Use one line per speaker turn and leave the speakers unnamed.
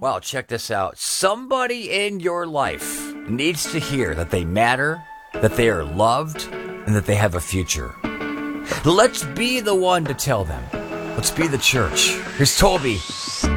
Well, check this out. Somebody in your life needs to hear that they matter, that they are loved, and that they have a future. Let's be the one to tell them. Let's be the church. Here's Toby.